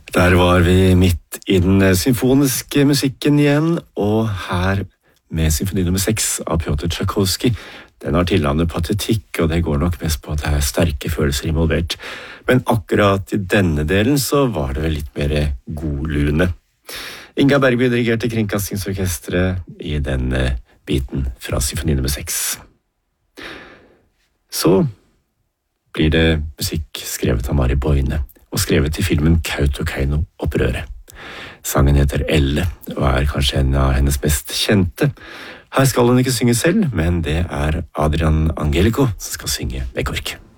Der var vi midt i den symfoniske musikken igjen, og her med symfoni nummer 6 av Pjotr Tsjajkovskij. Den har tilnavnet Patetikk, og det går nok mest på at det er sterke følelser involvert. Men akkurat i denne delen så var det vel litt mer godlune. Inga Bergby dirigerte Kringkastingsorkestret i denne biten fra symfoni nummer 6. Så blir det musikk skrevet av Mari Boine, og skrevet til filmen Kautokeino-opprøret. Sangen heter Elle, og er kanskje en av hennes mest kjente. Her skal hun ikke synge selv, men det er Adrian Angelico som skal synge med KORK.